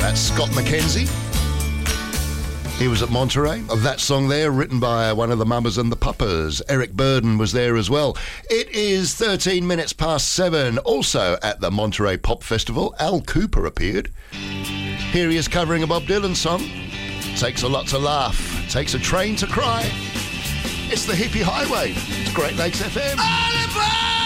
That's Scott McKenzie. He was at Monterey. That song there, written by one of the Mamas and the Papas. Eric Burden was there as well. It is 13 minutes past 7. Also at the Monterey Pop Festival, Al Cooper appeared. Here he is covering a Bob Dylan song. Takes a lot to laugh. Takes a train to cry. It's the Hippie Highway. It's Great Lakes FM. Oliver!